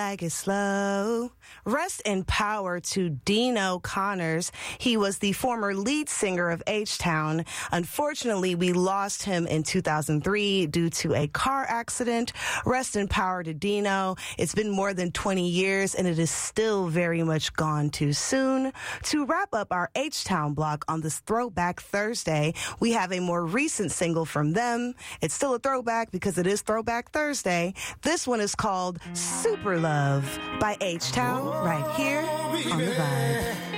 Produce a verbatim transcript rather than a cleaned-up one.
Like it slow. Rest in power to Dino Connors. He was the former lead singer of H-Town. Unfortunately, we lost him in two thousand three due to a car accident. Rest in power to Dino. It's been more than twenty years, and it is still very much gone too soon. To wrap up our H-Town block on this Throwback Thursday, we have a more recent single from them. It's still a throwback because it is Throwback Thursday. This one is called Super Love by H-Town, right here on The Vibe.